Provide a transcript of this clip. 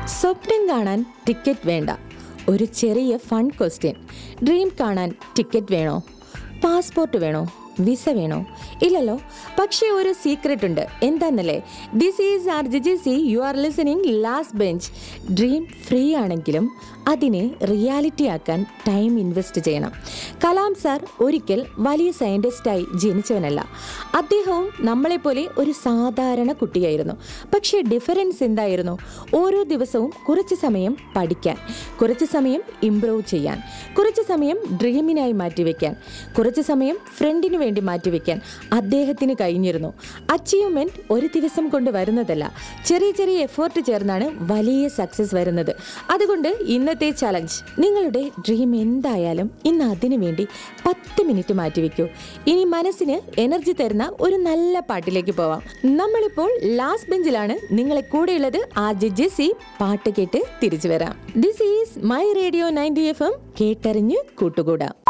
സ്വപ്നം കാണാൻ ടിക്കറ്റ് വേണ്ട. ഒരു ചെറിയ ഫൺ ക്വസ്റ്റ്യൻ. ഡ്രീം കാണാൻ ടിക്കറ്റ് വേണോ? പാസ്പോർട്ട് വേണോ? വിസ വേണോ? ഇല്ലല്ലോ. പക്ഷേ ഒരു സീക്രട്ട് ഉണ്ട്. എന്താന്നല്ലേ? This is RJC. You are listening last bench. Dream free ആണെങ്കിലും അതിനെ റിയാലിറ്റി ആക്കാൻ ടൈം ഇൻവെസ്റ്റ് ചെയ്യണം. കലാം സാർ ഒരിക്കൽ വലിയ സയൻറ്റിസ്റ്റായി ജനിച്ചവനല്ല. അദ്ദേഹവും നമ്മളെപ്പോലെ ഒരു സാധാരണ കുട്ടിയായിരുന്നു. പക്ഷേ ഡിഫറൻസ് എന്തായിരുന്നു? ഓരോ ദിവസവും കുറച്ച് സമയം പഠിക്കാൻ, കുറച്ച് സമയം ഇംപ്രൂവ് ചെയ്യാൻ, കുറച്ച് സമയം ഡ്രീമിനായി മാറ്റിവെക്കാൻ, കുറച്ച് സമയം ഫ്രണ്ടിന് വേണ്ടി മാറ്റിവെക്കാൻ അദ്ദേഹത്തിന് കഴിഞ്ഞിരുന്നു. അച്ചീവ്മെന്റ് ഒരു ദിവസം കൊണ്ട് വരുന്നതല്ല, ചെറിയ ചെറിയ എഫേർട്ട് ചേർന്നാണ് വലിയ സക്സസ് വരുന്നത്. അതുകൊണ്ട് ഇന്നത്തെ ചലഞ്ച്, നിങ്ങളുടെ ഡ്രീം എന്തായാലും ഇന്ന് അതിനു വേണ്ടി 10 മിനിറ്റ് മാറ്റിവെക്കൂ. ഇനി മനസ്സിന് എനർജി തരുന്ന ഒരു നല്ല പാട്ടിലേക്ക് പോവാം. നമ്മളിപ്പോൾ ലാസ്റ്റ് ബെഞ്ചിലാണ്. നിങ്ങളെ കൂടെയുള്ളത് RJC. പാട്ട് കേട്ട് തിരിച്ചു വരാം. This is my radio 90 FM. കേട്ടറിഞ്ഞ് കൂട്ടുകൂടാം.